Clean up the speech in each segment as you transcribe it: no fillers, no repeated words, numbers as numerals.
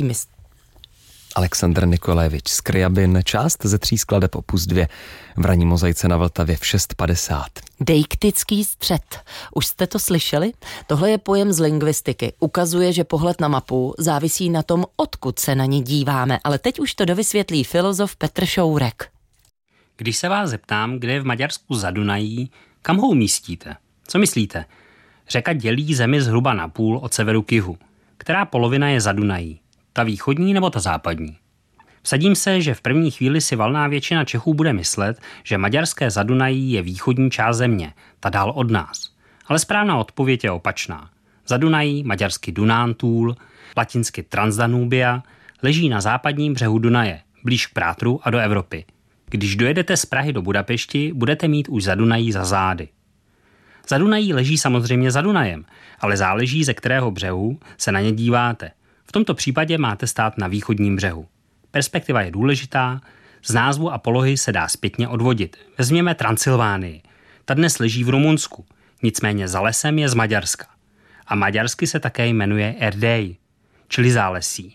Alexandr Nikolajevič Skrjabin, část ze 3 skladeb opus 2 v ranní mozaice na Vltavě v 6:50. Deiktický střed. Už jste to slyšeli? Tohle je pojem z lingvistiky. Ukazuje, že pohled na mapu závisí na tom, odkud se na ní díváme, ale teď už to dovysvětlí filozof Petr Šourek. Když se vás zeptám, kde je v Maďarsku Zadunají, kam ho umístíte? Co myslíte? Řeka dělí zemi zhruba na půl od severu k jihu. Která polovina je Zadunají? Ta východní nebo ta západní? Vsadím se, že v první chvíli si valná většina Čechů bude myslet, že maďarské Zadunají je východní část země, ta dál od nás. Ale správná odpověď je opačná. Zadunají, maďarsky Dunántúl, latinsky Transdanubia, leží na západním břehu Dunaje, blíž k Prátru a do Evropy. Když dojedete z Prahy do Budapešti, budete mít už Zadunají za zády. Zadunají leží samozřejmě za Dunajem, ale záleží, ze kterého břehu se na ně díváte. V tomto případě máte stát na východním břehu. Perspektiva je důležitá, z názvu a polohy se dá zpětně odvodit. Vezměme Transylvánii. Ta dnes leží v Rumunsku, nicméně za lesem je z Maďarska. A maďarsky se také jmenuje Erdély, čili zálesí.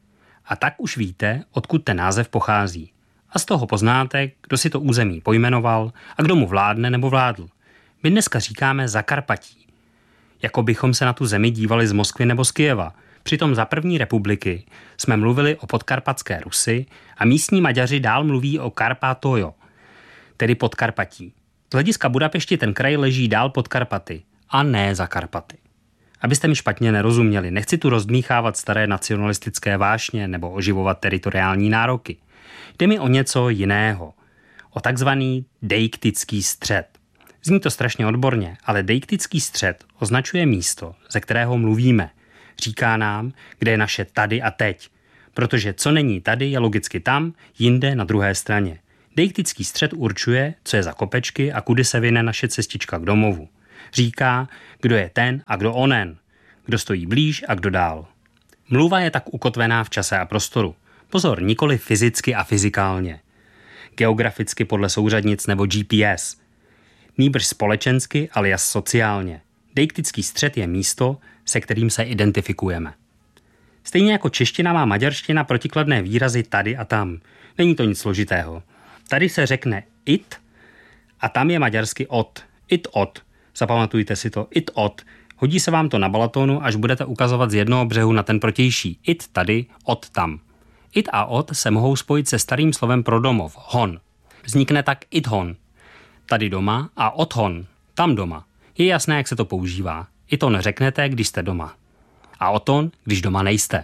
A tak už víte, odkud ten název pochází. A z toho poznáte, kdo si to území pojmenoval a kdo mu vládne nebo vládl. My dneska říkáme Zakarpatí. Jako bychom se na tu zemi dívali z Moskvy nebo z Kyjeva. Přitom za první republiky jsme mluvili o podkarpatské Rusi a místní Maďaři dál mluví o Karpatojo, tedy Podkarpatí. Z hlediska Budapešti ten kraj leží dál pod Karpaty a ne za Karpaty. Abyste mi špatně nerozuměli, nechci tu rozdmíchávat staré nacionalistické vášně nebo oživovat teritoriální nároky. Jde mi o něco jiného, o takzvaný deiktický střed. Zní to strašně odborně, ale deiktický střed označuje místo, ze kterého mluvíme. Říká nám, kde je naše tady a teď, protože co není tady, je logicky tam, jinde na druhé straně. Deiktický střed určuje, co je za kopečky a kudy se vyne naše cestička k domovu. Říká, kdo je ten a kdo onen, kdo stojí blíž a kdo dál. Mluva je tak ukotvená v čase a prostoru. Pozor, nikoli fyzicky a fyzikálně. Geograficky podle souřadnic nebo GPS. Nýbrž společensky alias sociálně. Deiktický střed je místo, se kterým se identifikujeme. Stejně jako čeština má maďarština protikladné výrazy tady a tam. Není to nic složitého. Tady se řekne it a tam je maďarsky od. It od. Zapamatujte si to. It od. Hodí se vám to na Balatonu, až budete ukazovat z jednoho břehu na ten protější. It tady, od tam. It a od se mohou spojit se starým slovem pro domov, hon. Vznikne tak it hon, tady doma, a od hon, tam doma. Je jasné, jak se to používá. I to neřeknete, když jste doma. A o ton, když doma nejste.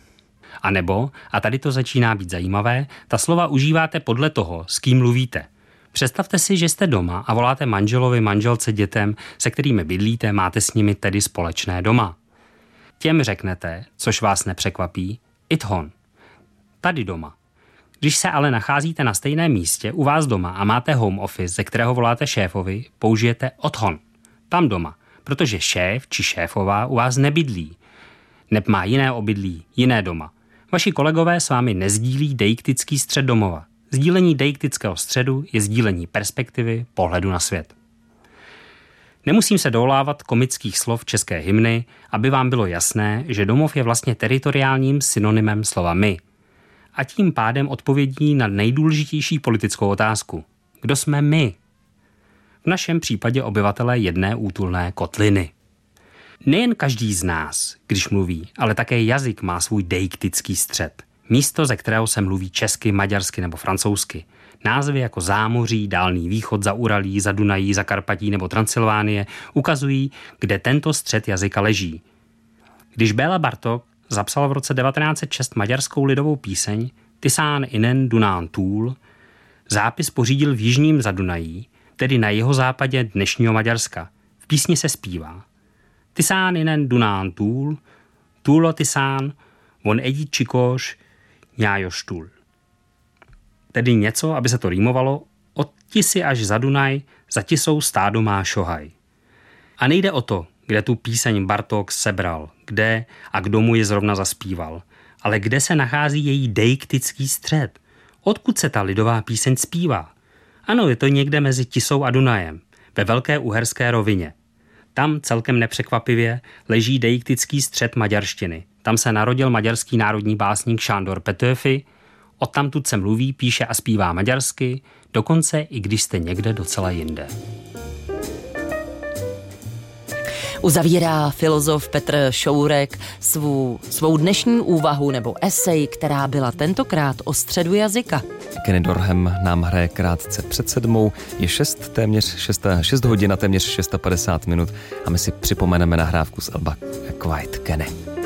A nebo, a tady to začíná být zajímavé, ta slova užíváte podle toho, s kým mluvíte. Představte si, že jste doma a voláte manželovi, manželce, dětem, se kterými bydlíte, máte s nimi tedy společné doma. Těm řeknete, což vás nepřekvapí, it hon, tady doma. Když se ale nacházíte na stejném místě u vás doma a máte home office, ze kterého voláte šéfovi, použijete odhon, tam doma, protože šéf či šéfová u vás nebydlí. Neb má jiné obydlí, jiné doma. Vaši kolegové s vámi nezdílí deiktický střed domova. Sdílení deiktického středu je sdílení perspektivy, pohledu na svět. Nemusím se dovolávat komických slov české hymny, aby vám bylo jasné, že domov je vlastně teritoriálním synonymem slova my. A tím pádem odpovědí na nejdůležitější politickou otázku. Kdo jsme my? V našem případě obyvatelé jedné útulné kotliny. Nejen každý z nás, když mluví, ale také jazyk má svůj deiktický střed. Místo, ze kterého se mluví česky, maďarsky nebo francouzsky. Názvy jako Zámoří, Dálný východ, Zauralí, Zadunají, Zakarpatí nebo Transylvánie ukazují, kde tento střed jazyka leží. Když Béla Bartók zapsal v roce 1906 maďarskou lidovou píseň Tisán inen Dunántúl, zápis pořídil v jižním Zadunají, tedy na jihozápadě dnešního Maďarska. V písni se zpívá Tisán inen Dunántúl, túlo tisán, von egyik csikós, nyájostúl. Tedy něco, aby se to rýmovalo, od Tisy až za Dunaj, za Tisou stádo má šohaj. A nejde o to, kde tu píseň Bartók sebral, kde a kdo mu je zrovna zaspíval, ale kde se nachází její deiktický střed. Odkud se ta lidová píseň zpívá? Ano, je to někde mezi Tisou a Dunajem, ve Velké uherské rovině. Tam celkem nepřekvapivě leží deiktický střed maďarštiny. Tam se narodil maďarský národní básník Sándor Petőfi, odtamtud se mluví, píše a zpívá maďarsky, dokonce i když jste někde docela jinde. Uzavírá filozof Petr Šourek svou dnešní úvahu nebo esej, která byla tentokrát o středu jazyka. Kenny Dorham nám hraje krátce před 7. Je 6 hodin a téměř 650 minut a my si připomeneme nahrávku z alba Quiet Kenny.